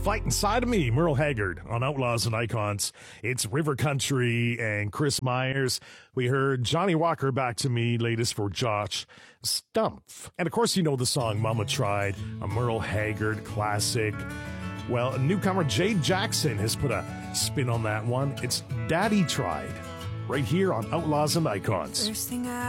Fight Inside of Me, Merle Haggard on Outlaws and Icons. It's River Country and Chris Myers. We heard Johnny Walker, Back to Me, latest for Josh Stumpf. And of course, you know the song Mama Tried, a Merle Haggard classic. Well, newcomer Jade Jackson has put a spin on that one. It's Daddy Tried, right here on Outlaws and Icons. First thing I